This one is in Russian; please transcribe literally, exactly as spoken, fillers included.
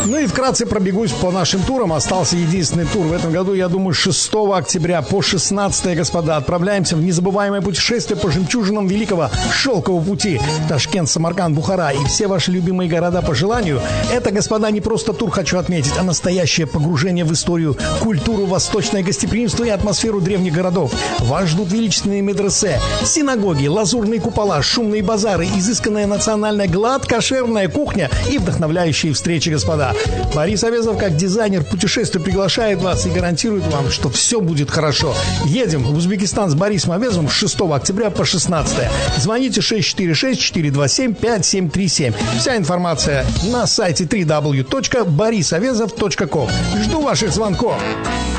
Ну и вкратце пробегусь по нашим турам. Остался единственный тур в этом году. Я думаю, шестого октября по шестнадцатое, господа, отправляемся в незабываемое путешествие по жемчужинам великого шелкового пути. Ташкент, Самарканд, Бухара и все ваши любимые города по желанию. Это, господа, не просто тур, хочу отметить, а настоящее погружение в историю, культуру, восточное гостеприимство и атмосферу древних городов. Вас ждут величественные медресе, синагоги, лазурные купола, шумные базары, изысканная национальная гладкошерная кухня и вдохновляющие встречи, господа. Борис Авезов, как дизайнер путешествия, приглашает вас и гарантирует вам, что все будет хорошо. Едем в Узбекистан с Борисом Авезовым с шестого октября по шестнадцатое. Звоните шесть четыре шесть четыре два семь пять семь три семь. Вся информация на сайте дабл ю дабл ю дабл ю точка борис авезов точка ком. Жду ваших звонков.